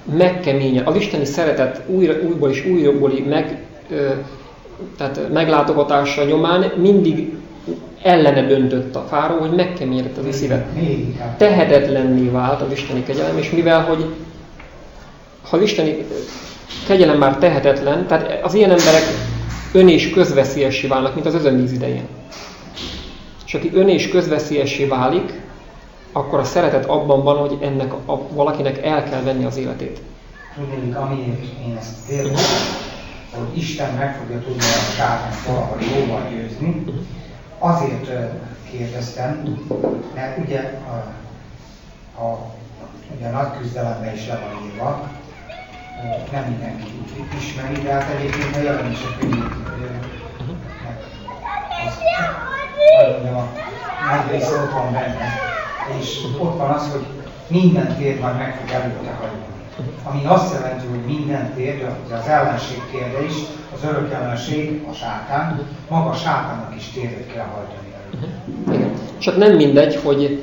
megkeményen. Az isteni szeretet újból és újból tehát meglátogatása nyomán mindig ellene döntött a fáraó, hogy megkeményedett az ő szívet. Tehetetlenné vált az isteni kegyelem, és mivel, hogy ha az isteni kegyelem már tehetetlen, tehát az ilyen emberek ön- és közveszélyessé válnak, mint az özönvíz idején. És aki ön- és közveszélyessé válik, akkor a szeretet abban van, hogy ennek valakinek el kell venni az életét. Tudnék, amiért én ezt értem, hogy Isten meg fogja tudni a sátánt valahol jóval győzni, azért kérdeztem, mert ugye ugye a nagy küzdelemben is le van írva, nem mindenki ismeri, de hát egyébként a jelenések könyvét a nagy része ott van benne, és ott van az, hogy minden tér majd meg fog előtte hagyni. Ami azt jelenti, hogy minden tér, az ellenség térde is, az örök ellenség, a sátán, maga a sátánnak is térdet kell hajtani előtte. Igen. Csak nem mindegy, hogy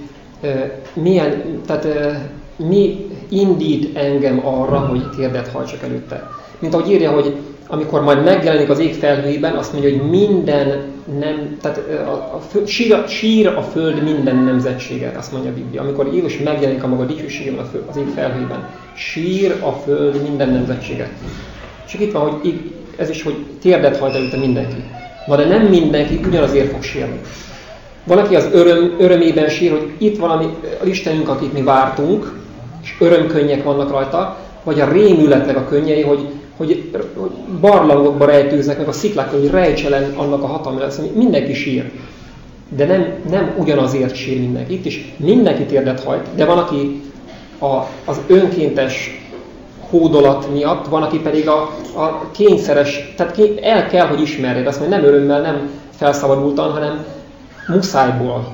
mi indít engem arra, hogy térdet hajtsak előtte. Mint ahogy írja, hogy amikor majd megjelenik az ég felhőiben, azt mondja, hogy minden nem, tehát sír a föld minden nemzetséget, azt mondja a Biblia. Amikor Jézus megjelenik a maga dicsőségében az ég felhőiben, sír a föld minden nemzetséget. Csak itt van, hogy ez is, hogy térdet hajt előtte mindenki. Na de nem mindenki ugyanazért fog sírni. Valaki az örömében sír, hogy itt valami az Istenünk, akit mi vártunk, és örömkönnyek vannak rajta, vagy a rémületnek a könnyei, hogy barlangokba rejtőznek, meg a sziklák, hogy rejtselen annak a hatalma lesz, mindenki sír. De nem ugyanazért sír mindenki. Itt is mindenki térdet hajt, de van, aki az önkéntes hódolat miatt, van, aki pedig a kényszeres, tehát el kell, hogy ismerjed azt, hogy nem örömmel, nem felszabadultan, hanem muszájból.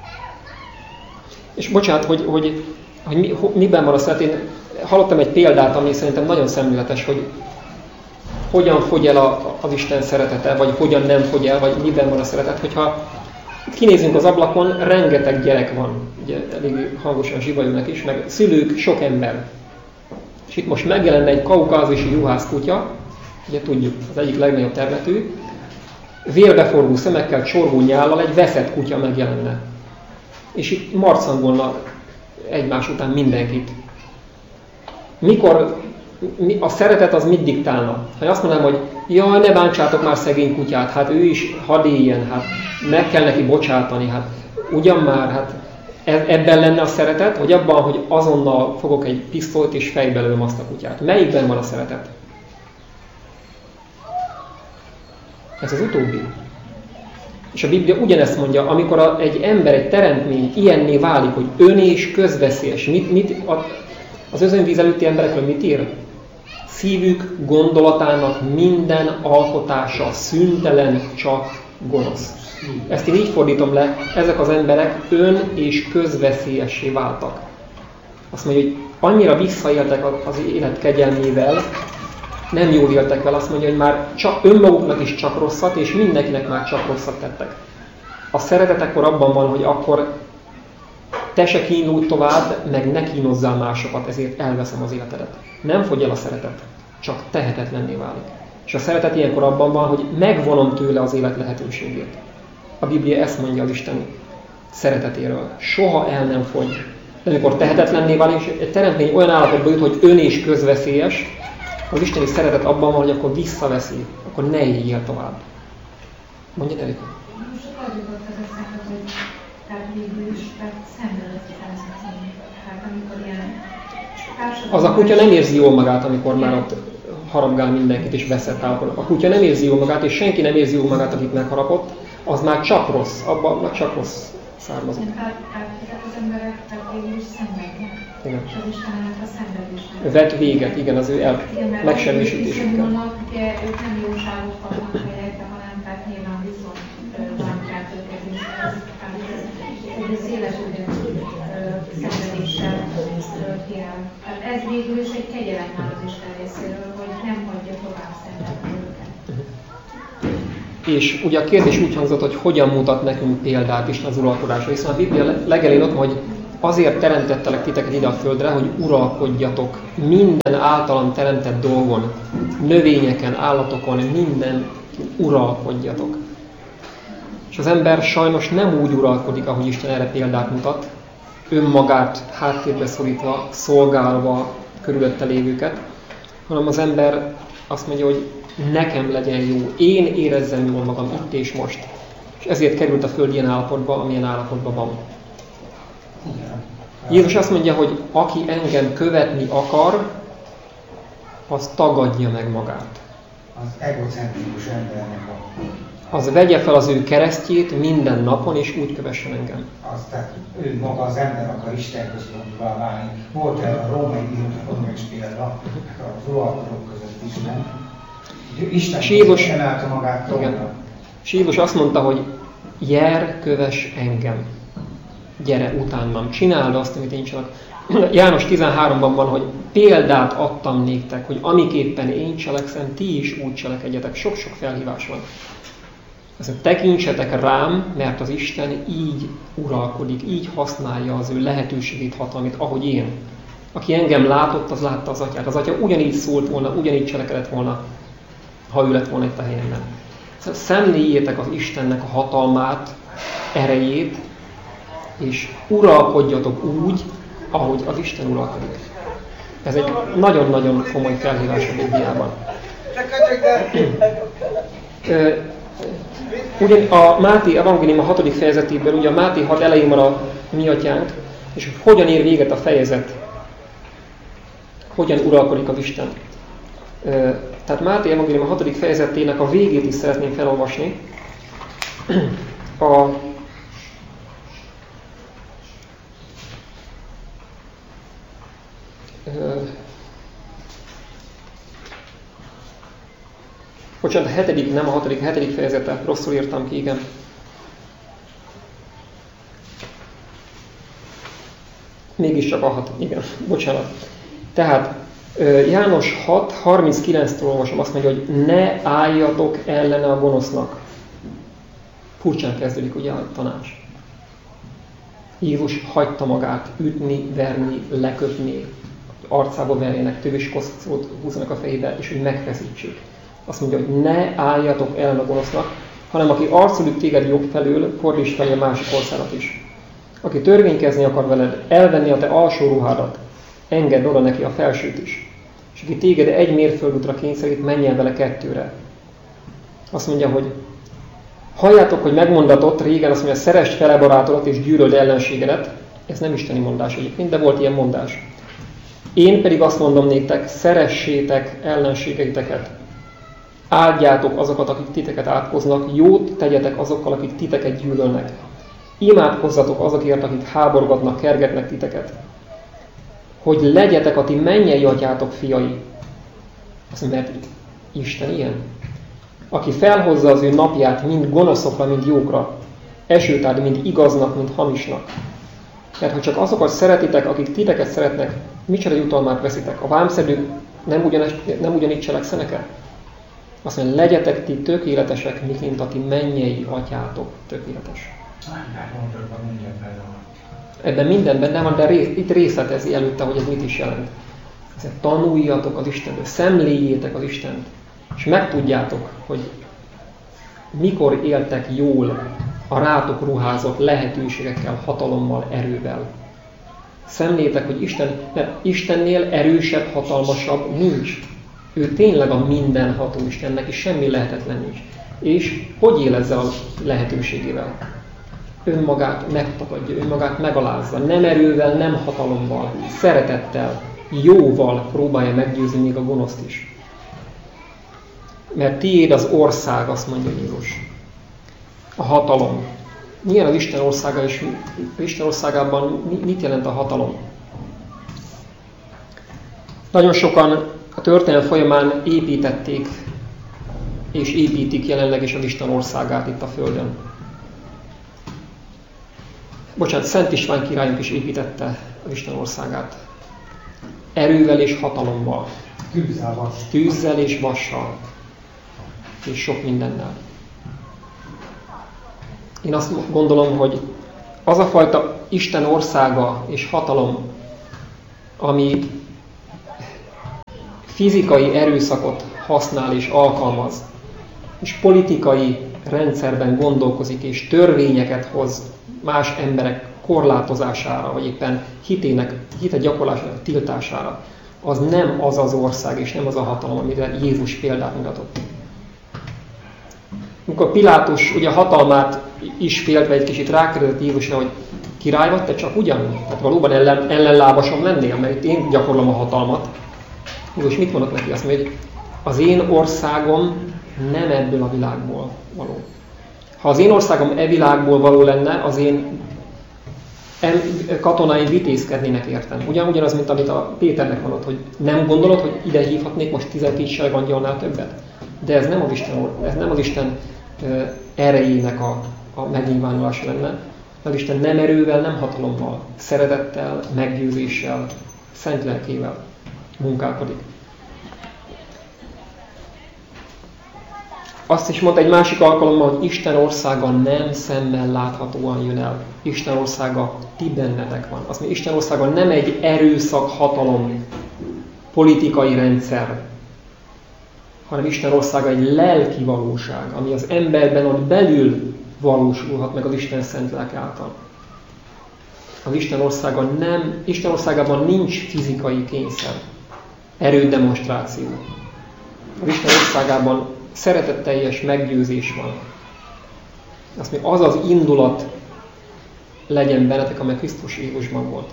És bocsánat, hogy miben van a szeretet. Én hallottam egy példát, ami szerintem nagyon szemléletes, hogy hogyan fogy el az Isten szeretete, vagy hogyan nem fogy el, vagy miben van a szeretet. Hogyha kinézünk az ablakon, rengeteg gyerek van, ugye elég hangosan zsivajulnak is, meg szülők, sok ember. És itt most megjelenne egy kaukázisi juhász kutya, ugye tudjuk, az egyik legnagyobb termetű, vérbeforgó szemekkel, csorgó nyállal egy veszett kutya megjelenne. És itt marcangolna egymás után mindenkit. Mikor a szeretet az mit diktálna? Ha azt mondanám, hogy jaj, ne bántsátok már szegény kutyát, hát ő is hadd éljen, hát meg kell neki bocsátani, hát ugyan már, hát ebben lenne a szeretet, vagy abban, hogy azonnal fogok egy pisztolyt és fejbe lövöm azt a kutyát. Melyikben van a szeretet? Ez az utóbbi. És a Biblia ugyanezt mondja, amikor egy ember, egy teremtmény ilyenné válik, hogy ön- és közveszélyes. Az özönvíz előtti emberekről mit ír? Szívük gondolatának minden alkotása szüntelen, csak gonosz. Ezt én így fordítom le, ezek az emberek ön- és közveszélyessé váltak. Azt mondja, hogy annyira visszaéltek az élet kegyelmével, nem jól éltek vele, azt mondja, hogy már csak önmaguknak is csak rosszat, és mindenkinek már csak rosszat tettek. A szeretet akkor abban van, hogy akkor te se kínlódj tovább, meg ne kínozzál másokat, ezért elveszem az életedet. Nem fogy el a szeretet, csak tehetetlenné válik. És a szeretet ilyenkor abban van, hogy megvonom tőle az élet lehetőségét. A Biblia ezt mondja az Isten szeretetéről. Soha el nem fogy. De amikor tehetetlenné válik, és egy teremtmény olyan állapotba jut, hogy ön- és közveszélyes, az isteni szeretet abban van, hogy akkor visszaveszi, akkor ne éljél tovább. Mondja, Erika. Most az jutott az eszembe, hogy tehát végül is szenvedett természetesen. Tehát amikor ilyen társadalom... Az a kutya nem érzi jól magát, amikor már ott harapgál mindenkit és veszett állapotban. A kutya nem érzi jól magát, és senki nem érzi jól magát, akit megharapott, az már csak rossz, abban már csak rossz származik. Tehát ezek az emberek végül is szenvednek. Igen. És az Istennek a szenvedésnek. Vet véget, igen, az ő megsemmisítésükkel. Ugye ők nem jóságot kapnak helyekbe, hanem tehát nyilván viszont bántják őket, és ez egy széles szenvedéssel kiáll. Tehát ez végül is egy kegyelem már az Isten részéről, hogy nem hagyja tovább szenvedni őket. És ugye a kérdés úgy hangzott, hogy hogyan mutat nekünk példát Isten az uralkodásra, hiszen a Biblia legelén ott, hogy azért teremtettelek titeket ide a földre, hogy uralkodjatok minden általam teremtett dolgon, növényeken, állatokon, minden uralkodjatok. És az ember sajnos nem úgy uralkodik, ahogy Isten erre példát mutat, önmagát háttérbe szorítva, szolgálva körülötte lévőket, hanem az ember azt mondja, hogy nekem legyen jó, én érezzem jól magam itt és most. És ezért került a föld ilyen állapotba, amilyen állapotban van. Jézus azt mondja, hogy aki engem követni akar, az tagadja meg magát. Az egocentrikus embernek az vegye fel az ő keresztjét minden napon, és úgy kövessen engem. Tehát ő maga az ember akar Isten központúvá válni. Volt el a római írtófontos példa, az uralkodók között is, nem? Isten emelte magát trónra. És Jézus azt mondta, hogy jár, kövess engem. Gyere utánam, csináld azt, amit én csinálok. János 13-ban van, hogy példát adtam néktek, hogy amiképpen én cselekszem, ti is úgy cselekedjetek. Sok-sok felhívás van. Azt tekintsetek rám, mert az Isten így uralkodik, így használja az ő lehetőségét, hatalmit, ahogy én. Aki engem látott, az látta az Atyát. Az Atya ugyanígy szólt volna, ugyanígy cselekedett volna, ha ő lett volna itt a helyemben. Szemléljétek az Istennek a hatalmát, erejét, és uralkodjatok úgy, ahogy az Isten uralkodik. Ez egy nagyon-nagyon komoly felhívás a Bibliában. Ugyan a Máté evangélium a 6. fejezetében, ugye a Máté 6 elején van a mi atyánk, és hogyan ér véget a fejezet, hogyan uralkodik az Isten. Tehát Máté evangélium a 6. fejezetének a végét is szeretném felolvasni. Bocsánat, a 7. nem a 6. 7. fejezete, rosszul írtam ki, igen. Mégiscsak a 6, igen, bocsánat. Tehát János 6, 39-től olvasom, azt mondja, hogy ne álljatok ellene a gonosznak. Furcsán kezdődik ugye a tanács. Jézus hagyta magát ütni, verni, leköpni, arcába verjenek, töviskoszcót húzzanak a fejébe, és hogy megfeszítsék. Azt mondja, hogy ne álljatok ellen a gonosznak, hanem aki arcul üt téged jobb felől, fordíts felé a másik országot is. Aki törvénykezni akar veled, elvenni a te alsó ruhádat, engedd oda neki a felsőt is. És aki téged egy mérföldútra kényszerít, menj el vele 2-re. Azt mondja, hogy halljátok, hogy megmondatott régen, azt mondja, szeresd fele barátodat és gyűlöld ellenségedet. Ez nem isteni mondás egyébként, de volt ilyen mondás. Én pedig azt mondom néktek, szeressétek ellenségeiteket. Áldjátok azokat, akik titeket átkoznak, jót tegyetek azokkal, akik titeket gyűlölnek. Imádkozzatok azokért, akik háborgatnak, kergetnek titeket. Hogy legyetek a ti mennyei atyátok fiai. Azt mondja, mert Isten ilyen. Aki felhozza az ő napját mind gonoszokra, mind jókra, esőt ad mind igaznak, mind hamisnak. Mert ha csak azokat szeretitek, akik titeket szeretnek, micsoda jutalmát veszitek? A vámszedők nem ugyanígy cselekszenek-e? Azt mondja, legyetek ti tökéletesek, mint a ti mennyei atyátok tökéletes. Ebben minden benne van, de itt részletezi előtte, hogy ez mit is jelent. Ezért tanuljatok az Istenből, szemléljétek az Istent, és megtudjátok, hogy mikor éltek jól a rátok ruházott lehetőségekkel, hatalommal, erővel. Szemléljétek, hogy mert Istennél erősebb, hatalmasabb nincs. Ő tényleg a mindenható Isten, neki semmi lehetetlen nincs. És hogy él ezzel a lehetőségével? Önmagát megtagadja, önmagát megalázza, nem erővel, nem hatalommal, szeretettel, jóval próbálja meggyőzni még a gonoszt is. Mert tiéd az ország, azt mondja Jézus. A hatalom. Milyen az Isten országa, és Isten országában mit jelent a hatalom? Nagyon sokan a történelem folyamán építették, és építik jelenleg is az Isten országát itt a Földön. Bocsánat, Szent István királyunk is építette az Isten országát. Erővel és hatalommal. Tűzzel és vassal. És sok mindennel. Én azt gondolom, hogy az a fajta Isten országa és hatalom, ami fizikai erőszakot használ és alkalmaz, és politikai rendszerben gondolkozik, és törvényeket hoz más emberek korlátozására, vagy éppen hite gyakorlására, tiltására, az nem az az ország, és nem az a hatalom, amire Jézus példát mutatott. Amikor Pilátus ugye hatalmát is féltve egy kicsit rákérdezett Jézusra, hogy király vagy te csak ugyanúgy? Tehát valóban ellenlábasom lennél, mert itt én gyakorlom a hatalmat. Jézus mit mondott neki? Azt mondja, hogy az én országom nem ebből a világból való. Ha az én országom e világból való lenne, az én katonáim vitézkednének értem. Ugyanaz, mint amit a Péternek mondott, hogy nem gondolod, hogy ide hívhatnék most 12 seregangyalnál többet? De ez nem az Isten erejének a megnyilvánulása lenne. Az Isten nem erővel, nem hatalommal, szeretettel, meggyőzéssel, szent lelkével munkálkodik. Azt is mondta egy másik alkalommal, hogy Isten országa nem szemmel láthatóan jön el. Isten országa ti bennetek van. Azt mondja, Isten országa nem egy erőszak, hatalom, politikai rendszer, hanem Isten országa egy lelki valóság, ami az emberben ott belül valósulhat meg az Isten szent lelke által. Az Isten országában nincs fizikai kényszer, erődemonstráció. Az Isten országában szeretetteljes meggyőzés van. Azt mondja, az az indulat legyen bennetek, amely Krisztus Jézusban volt.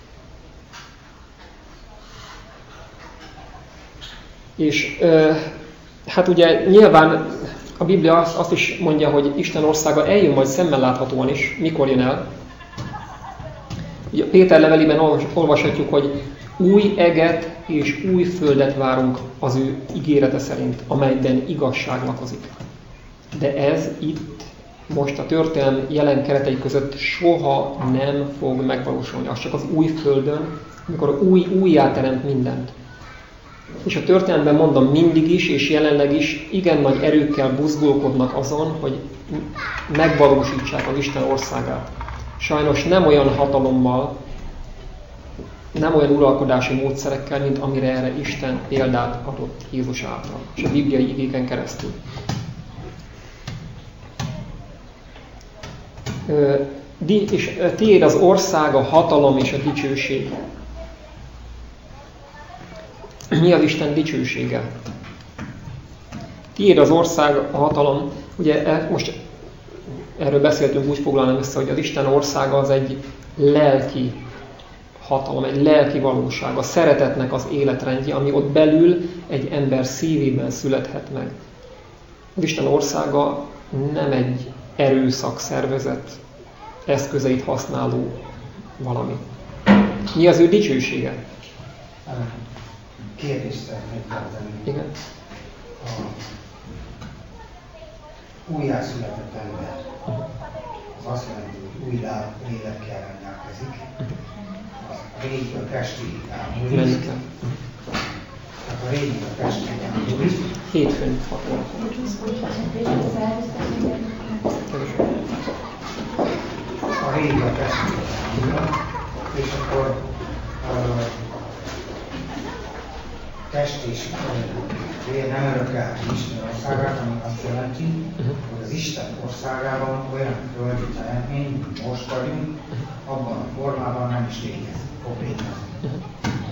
És hát ugye nyilván a Biblia azt is mondja, hogy Isten országa eljön majd szemmel láthatóan is. Mikor jön el? Ugye Péter levelében olvashatjuk, hogy új eget és új földet várunk az ő ígérete szerint, amelyben igazság lakozik. De ez itt, most a történelem jelen keretei között soha nem fog megvalósulni. Az csak az új földön, amikor újjáteremt mindent. És a történelemben mondom, mindig is és jelenleg is igen nagy erőkkel buzgolkodnak azon, hogy megvalósítsák az Isten országát. Sajnos nem olyan hatalommal, nem olyan uralkodási módszerekkel, mint amire erre Isten példát adott Jézus által, és a bibliai igéken keresztül. És tiéd az ország, a hatalom és a dicsőség. Mi az Isten dicsősége? Tiéd az ország, a hatalom. Ugye most erről beszéltünk, úgy foglalnám össze, hogy az Isten országa az egy lelki hatalom, egy lelki valóság, a szeretetnek az életrendje, ami ott belül egy ember szívében születhet meg. Az Isten országa nem egy erőszakszervezet eszközeit használó valami. Mi az ő dicsősége? Kérdést szeretnék feltenni. Igen. Újjászületett ember, az azt jelenti, hogy új lélekkel rendelkezik, a régi a testi elmúlik. Tehát a régi a testi elmúlik. Hétfőn 6 óra. A régi a testi elmúlik, és akkor test és vér nem örökelt Isten országát, ami azt jelenti, hogy az Isten országában olyan földi teremtmény, mint most vagyunk, abban a formában nem is fog létezni.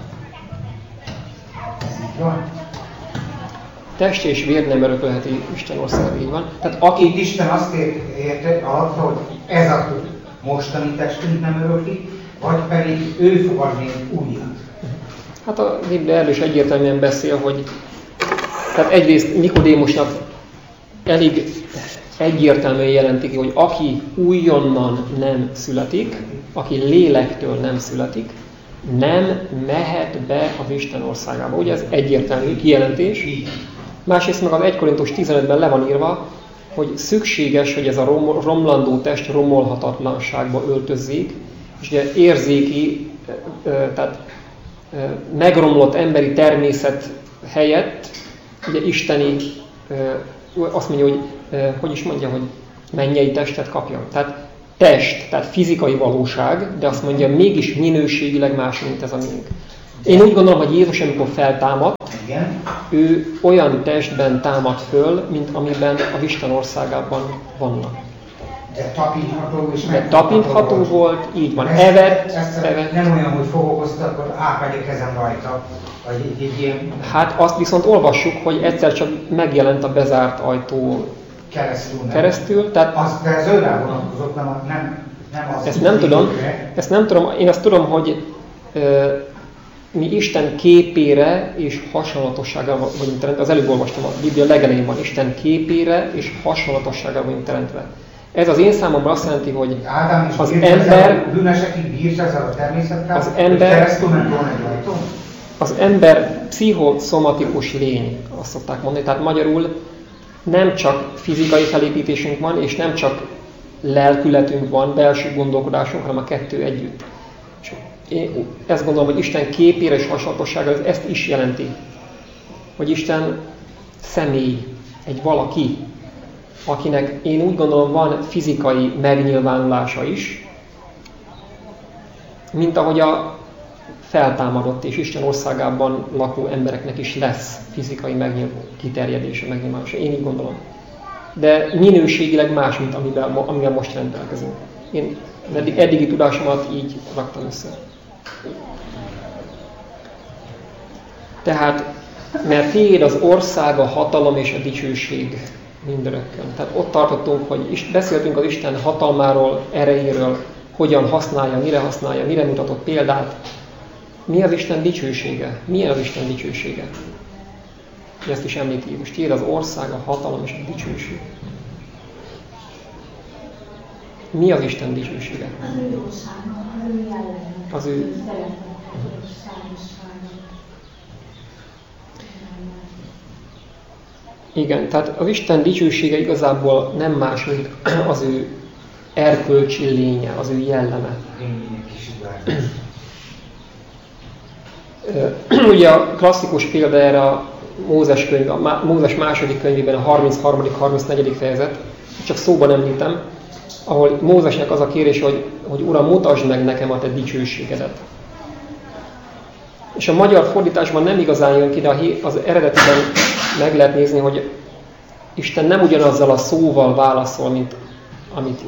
Ez így van? Test és vér nem örökölheti Isten országát, így van. Tehát akit Isten azt érte alatt, hogy ez a mostani testünk nem örökli, vagy pedig ő fog adni újat. Hát a Biblia erről is egyértelműen beszél, hogy tehát egyrészt Nikodémusnak elég egyértelműen jelenti ki, hogy aki újonnan nem születik, aki lélektől nem születik, nem mehet be az Isten országába. Ugye ez egyértelmű kijelentés. Másrészt meg az 1 Korintus 15-ben le van írva, hogy szükséges, hogy ez a romlandó test romolhatatlanságba öltözzék, és ugye érzéki, tehát megromlott emberi természet helyett, ugye isteni, azt mondja, hogy is mondja, hogy mennyei testet kapjon. Tehát test, tehát fizikai valóság, de azt mondja, mégis minőségileg más, mint ez a miénk. Én úgy gondolom, hogy Jézus, amikor feltámad, ő olyan testben támad föl, mint amiben az Isten országában vannak. De tapintható és tapintható volt, így van. Evett. Nem olyan, hogy foglalkoztat, akkor átmegy a kezem rajta. Vagy egy ilyen... Hát azt viszont olvassuk, hogy egyszer csak megjelent a bezárt ajtó keresztül. Tehát de ez őrá vonatkozott, nem az. Ezt nem tudom. Én azt tudom, hogy mi Isten képére és hasonlatosságára vagyunk teremtve. Az előbb olvastam, a Biblia legelején van, Isten képére és hasonlatosságára vagyunk teremtve. Ez az én számomra azt jelenti, hogy Ádám az ember... bűnesekig bírs ezzel a természettel, az ember, keresztül ment volna egy ajtón? Az ember pszichoszomatikus lény, azt szokták mondani. Tehát magyarul nem csak fizikai felépítésünk van, és nem csak lelkületünk van, belső gondolkodásunk, hanem a kettő együtt. És én ezt gondolom, hogy Isten képére és hasonlatossága ezt is jelenti. Hogy Isten személy, egy valaki, akinek én úgy gondolom van fizikai megnyilvánulása is, mint ahogy a feltámadott és Isten országában lakó embereknek is lesz fizikai kiterjedése, megnyilvánulása. Én így gondolom. De minőségileg más, mint amivel most rendelkezünk. Én eddigi tudásomat így raktam össze. Tehát, mert tiéd az ország, a hatalom és a dicsőség mindörökkön. Tehát ott tartottunk, hogy beszéltünk az Isten hatalmáról, erejéről, hogyan használja, mire mutatott példát. Mi az Isten dicsősége? Milyen az Isten dicsősége? Ezt is említi Jézus. Tiéd az ország, a hatalom és a dicsőség. Mi az Isten dicsősége? Az ő jósága, az ő jelleme, az ő szeretete, számossága. Igen, tehát az Isten dicsősége igazából nem más, mint az ő erkölcsi lénye, az ő jelleme. Ugye a klasszikus példa erre a Mózes második könyvében a 33.-34. fejezet, csak szóban említem, ahol Mózesnek az a kérés, hogy Uram, mutasd meg nekem a te dicsőségedet. És a magyar fordításban nem igazán jön ki, de az eredetiben meg lehet nézni, hogy Isten nem ugyanazzal a szóval válaszol, mint amit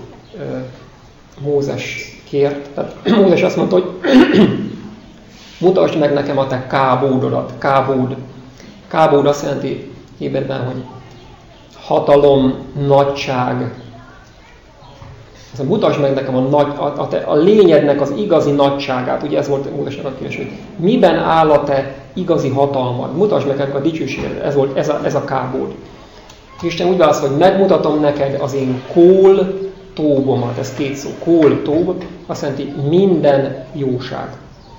Mózes kért. Tehát Mózes azt mondta, hogy mutasd meg nekem a te kábódodat. Kábód azt jelenti héberben, hogy hatalom, nagyság. Azt mutasd meg nekem a lényednek az igazi nagyságát. Ugye ez volt Mózesnek a kérdés, hogy miben áll a te igazi hatalmad? Mutasd meg nekem a dicsőségedet. Ez volt ez a kábód. Isten úgy válaszol, hogy megmutatom neked az én kól tóbomat. Ez két szó. Kól tób, azt jelenti minden jóság.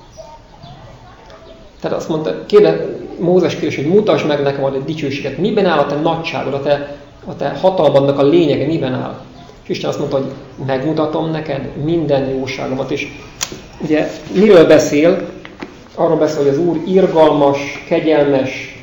Tehát azt mondta, Mózes kérdés, hogy mutasd meg nekem a dicsőséget. Miben áll a te nagyságod, a te hatalmadnak a lényege, miben áll? És Isten azt mondta, hogy megmutatom neked minden jóságomat. És ugye miről beszél? Arról beszél, hogy az Úr irgalmas, kegyelmes.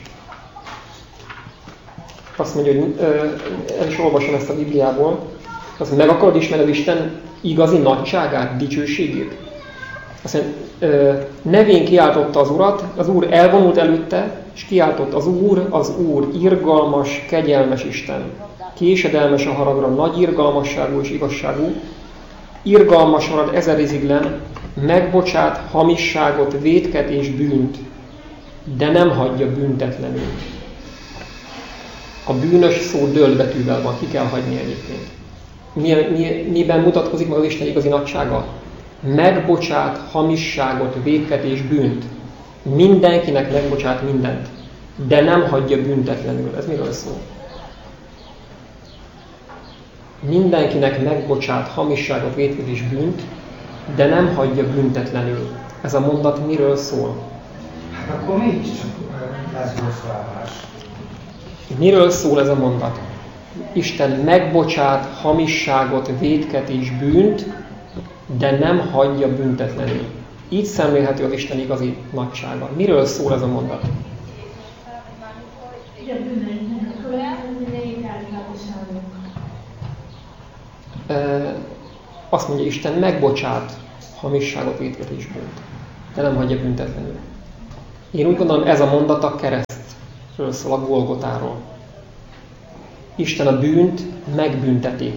Azt mondja, hogy el is olvasom ezt a Bibliából. Azt mondja, meg akarod ismerni az Isten igazi nagyságát, dicsőségét? Azt mondja, nevén kiáltotta az Urat, az Úr elvonult előtte, és kiáltott az Úr irgalmas, kegyelmes Isten. Késedelmes a haragra, nagy irgalmasságú és igazságú. Irgalmas marad ezeriziglen, megbocsát hamisságot, vétket és bűnt, de nem hagyja büntetlenül. A bűnös szó döldbetűvel van, ki kell hagyni egyébként. Miben mutatkozik meg az Isten igazi nagysága? Megbocsát hamisságot, vétket és bűnt. Mindenkinek megbocsát mindent, de nem hagyja büntetlenül. Ez miről szól? Mindenkinek megbocsát hamisságot, vétket és bűnt, de nem hagyja büntetlenül. Ez a mondat miről szól? Hát akkor mégiscsak lesz bosszúállás. Miről szól ez a mondat? Isten megbocsát hamisságot, vétket és bűnt, de nem hagyja büntetlenül. Így szemlélhető az Isten igazi nagysága. Miről szól ez a mondat? azt mondja, Isten megbocsát hamisságot, vétket és bűnt, de nem hagyja büntetlenül. Én úgy gondolom, ez a mondat a keresztről szól, a Golgotáról. Isten a bűnt megbünteti,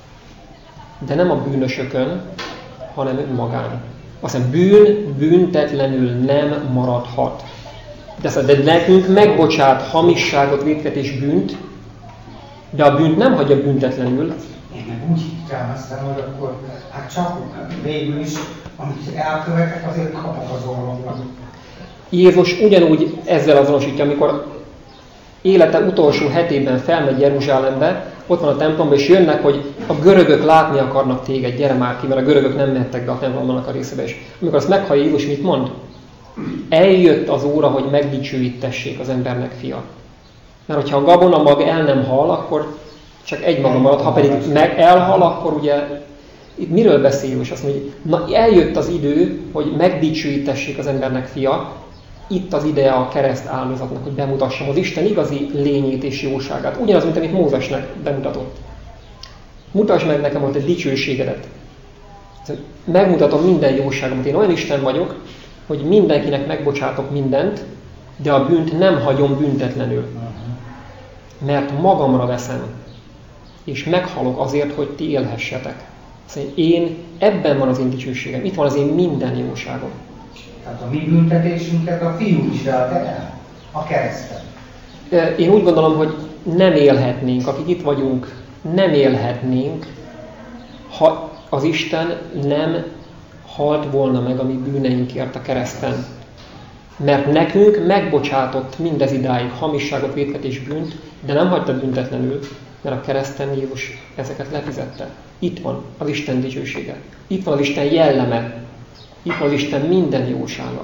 de nem a bűnösökön, hanem önmagán. Azt mondja, bűn büntetlenül nem maradhat. De nekünk megbocsát hamisságot, vétket és bűnt, de a bűnt nem hagyja büntetlenül. Én meg úgy értelmeztem, hogy akkor hát csak végül is, amit elkövetek, azért kapok az orromra. Jézus ugyanúgy ezzel azonosítja, amikor élete utolsó hetében felmegy Jeruzsálembe, ott van a templomban, és jönnek, hogy a görögök látni akarnak téged, gyere már ki, mert a görögök nem mehettek be a templomnak a részébe. És amikor azt meghallja Jézus, mit mond? Eljött az óra, hogy megdicsőítessék az embernek fia. Mert hogyha a gabonamag el nem hal, akkor csak egy maga marad, ha pedig meg elhal, akkor ugye itt miről beszél Jézus? Azt mondja, na eljött az idő, hogy megdicsőítessék az embernek fia, itt az ideje a kereszt áldozatnak, hogy bemutassam az Isten igazi lényét és jóságát. Ugyanaz, mint amit Mózesnek bemutatott. Mutasd meg nekem ott egy dicsőségedet. Megmutatom minden jóságomat. Én olyan Isten vagyok, hogy mindenkinek megbocsátok mindent, de a bűnt nem hagyom büntetlenül. Mert magamra veszem, és meghalok azért, hogy ti élhessetek. Szóval én, ebben van az én dicsőségem, itt van az én minden jóságom. Tehát a mi büntetésünket a Fiú viselte el a kereszten. Én úgy gondolom, hogy nem élhetnénk, akik itt vagyunk, nem élhetnénk, ha az Isten nem halt volna meg a mi bűneinkért a kereszten. Mert nekünk megbocsátott mindez idáig hamisságot, vétket és bűnt, de nem hagyta büntetlenül, mert a kereszten Jézus ezeket lefizette. Itt van az Isten dicsősége. Itt van az Isten jelleme. Itt van az Isten minden jósága.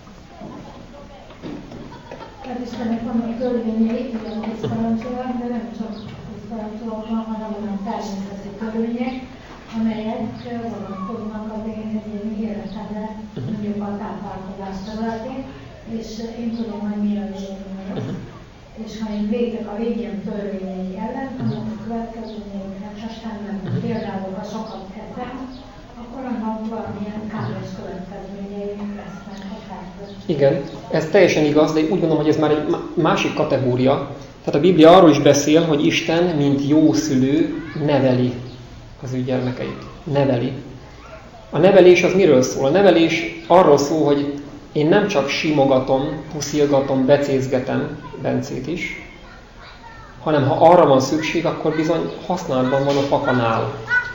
Tehát Istennek vannak törvényei, igen, tisztalancsóak, de nem csak tisztalancsóak van, hanem olyan természeti törvények, amelyek vonatkoznak az én egyéni életemre, mondjuk a táplálkozás területén, és én tudom, hogy mi a lényeg. És ha én végzek a lényem törvényei ellen, annak a következményeinek aztán nem. Például, ha sokat eszem, akkor annak valamilyen káros következményei lesznek a tárgyban. Igen, ez teljesen igaz, de úgy gondolom, hogy ez már egy másik kategória. Tehát a Biblia arról is beszél, hogy Isten, mint jó szülő, neveli az ő gyermekeit. Neveli. A nevelés az miről szól? A nevelés arról szól, hogy én nem csak simogatom, puszilgatom, becézgetem Bencét is, hanem ha arra van szükség, akkor bizony használatban van a fakanál.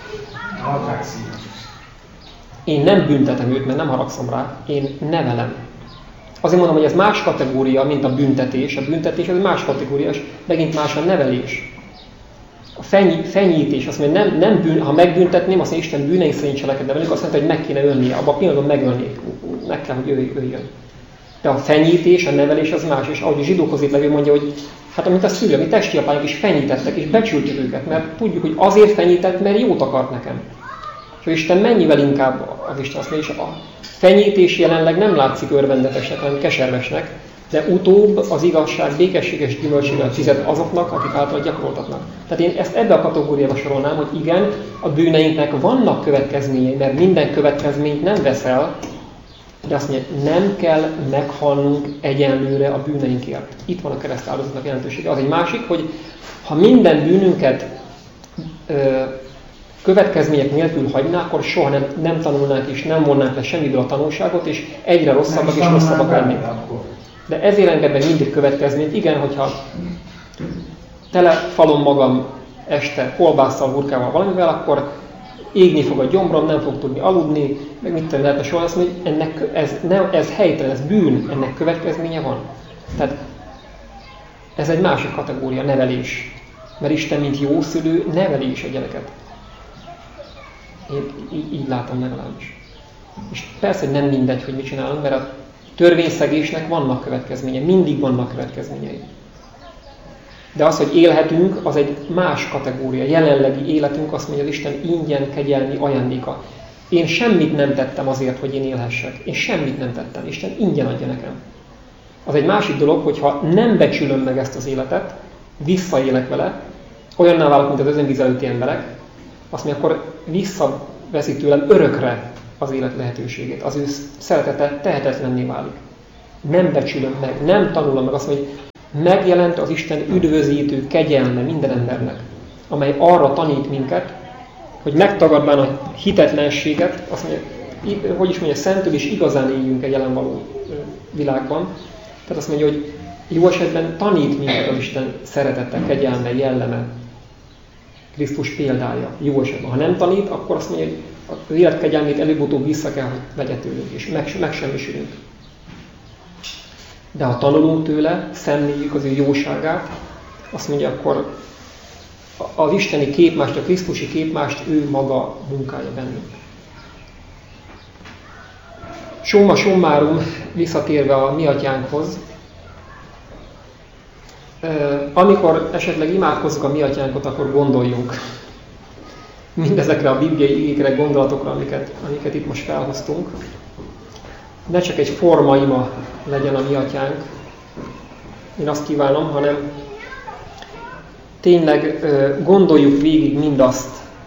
Én nem büntetem őt, mert nem haragszom rá, én nevelem. Azért mondom, hogy ez más kategória, mint a büntetés. A büntetés az más kategória, és megint más a nevelés. A fenyítés, azt mondja, ha megbüntetném, azt mondja, Isten bűnei szerint cselekedne velük, azt mondta, hogy meg kéne ölnie. Abban a pillanatban megölnék. Meg kell, hogy öljön. De a fenyítés, a nevelés az más. És ahogy a zsidókhoz itt levő mondja, hogy hát amit a szülő, mi testi apáink is fenyítettek, és becsültük őket, mert tudjuk, hogy azért fenyített, mert jót akart nekem. És Isten mennyivel inkább az Isten azt mondja, és a fenyítés jelenleg nem látszik örvendetesnek, hanem keservesnek, de utóbb az igazság békességes gyümölcsével fizet azoknak, akik által gyakoroltatnak. Tehát én ezt ebbe a kategóriába sorolnám, hogy igen, a bűneinknek vannak következményei, mert minden következményt nem veszel, de azt mondja, nem kell meghalnunk egyenlőre a bűneinkért. Itt van a kereszt áldozatnak jelentősége. Az egy másik, hogy ha minden bűnünket következmények nélkül hagyná, akkor soha nem tanulnánk és nem vonnánk le semmiből a tanulságot, és egyre rosszabbak és rosszabbak lennénk. De ezért enged meg mindig következményt. Igen, hogyha telefalom magam este kolbásszal, hurkával, valamivel, akkor égni fog a gyomrom, nem fog tudni aludni, meg mit tudom, lehetne soha azt mondani, ez helytelen, ez bűn, ennek következménye van. Tehát ez egy másik kategória, nevelés. Mert Isten, mint jó szülő, neveli is a gyereket. Én így látom legalábbis. És persze, hogy nem mindegy, hogy mit csinálunk, mert a törvényszegésnek vannak következményei, mindig vannak következményei. De az, hogy élhetünk, az egy más kategória. Jelenlegi életünk, azt mondja, az Isten ingyen kegyelmi ajándéka. Én semmit nem tettem azért, hogy én élhessek. Én semmit nem tettem. Isten ingyen adja nekem. Az egy másik dolog, hogyha nem becsülöm meg ezt az életet, visszaélek vele, olyanná válok, mint az özönvíz előtti emberek, azt mondja, akkor veszi tőlem örökre az élet lehetőségét. Az ő szeretete tehetetlenné válik. Nem becsülöm meg, nem tanulom meg. Azt mondja, hogy megjelent az Isten üdvözítő kegyelme minden embernek, amely arra tanít minket, hogy megtagadván a hitetlenséget, azt mondja, hogy is mondja, szentül és igazán éljünk egy jelenvaló világban. Tehát azt mondja, hogy jó esetben tanít minket az Isten szeretete, kegyelme, jelleme, Krisztus példája, jó esetben. Ha nem tanít, akkor azt mondja, hogy az élet kegyelmét előbb-utóbb vissza kell, hogy vegye tőlünk, és megsemmisülünk. De ha tanulunk tőle, szemléljük az ő jóságát, azt mondja, akkor az isteni képmást, a krisztusi képmást ő maga munkálja bennünk. Summa summarum, visszatérve a mi atyánkhoz, amikor esetleg imádkozzuk a mi atyánkot, akkor gondoljunk mindezekre a bibliai igékre, gondolatokra, amiket itt most felhoztunk. Ne csak egy formaima legyen a mi atyánk, én azt kívánom, hanem tényleg gondoljuk végig mindazt,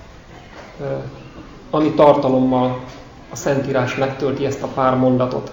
ami tartalommal a Szentírás megtölti ezt a pár mondatot.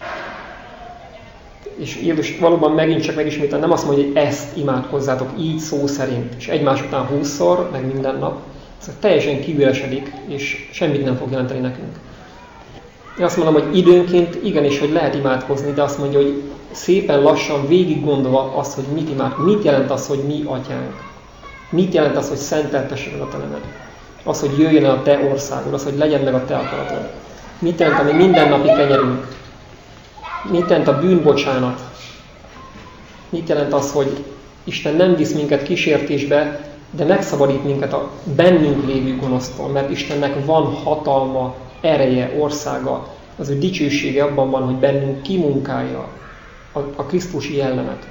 És Jézus valóban megint csak megismétel, nem azt mondja, hogy ezt imádkozzátok így szó szerint, és egymás után 20-szor, meg minden nap. Ez teljesen kiüresedik, és semmit nem fog jelenteni nekünk. Én azt mondom, hogy időnként igenis, hogy lehet imádkozni, de azt mondja, hogy szépen lassan végig gondolva azt, hogy mit jelent az, hogy mi atyánk. Mit jelent az, hogy szenteltesse meg a te neved. Az, hogy jöjjön el a te országod, az, hogy legyen meg a te akaratod. Mit jelent a mi mindennapi kenyerünk. Mit jelent a bűnbocsánat. Mit jelent az, hogy Isten nem visz minket kísértésbe, de megszabadít minket a bennünk lévő gonosztól, mert Istennek van hatalma, ereje, országa. Az ő dicsősége abban van, hogy bennünk kimunkálja a krisztusi jellemet.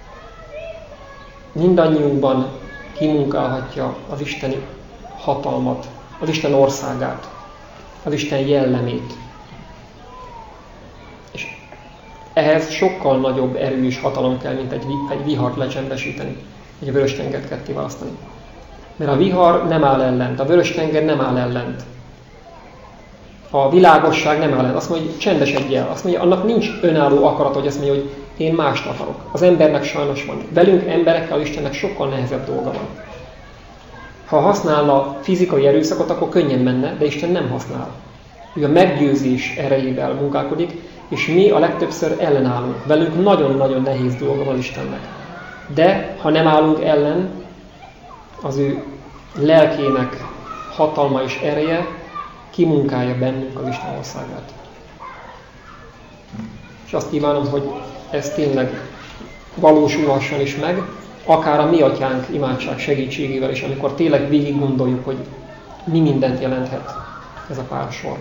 Mindannyiunkban kimunkálhatja az isteni hatalmat, az Isten országát, az Isten jellemét. És ehhez sokkal nagyobb erő és hatalom kell, mint egy vihart lecsendesíteni, egy vöröstengert ketté választani. Mert a vihar nem áll ellent, a vöröstenger nem áll ellent. A világosság nem áll ellent. Azt mondja, hogy csendesedj el. Azt mondja, annak nincs önálló akarat, hogy azt mondja, hogy én mást akarok. Az embernek sajnos van. Velünk emberekkel Istennek sokkal nehezebb dolga van. Ha használna fizikai erőszakot, akkor könnyen menne, de Isten nem használ. Ő a meggyőzés erejével munkálkodik, és mi a legtöbbször ellenállunk. Velünk nagyon-nagyon nehéz dolga van Istennek. De ha nem állunk ellen, az ő lelkének hatalma és ereje kimunkálja bennünk az Isten országát. És azt kívánom, hogy ez tényleg valósulhasson is meg, akár a mi atyánk imádság segítségével is, amikor tényleg végig gondoljuk, hogy mi mindent jelenthet ez a pár sor.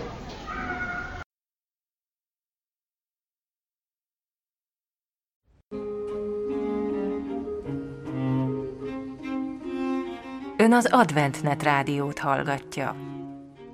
Ön az AdventNet rádiót hallgatja.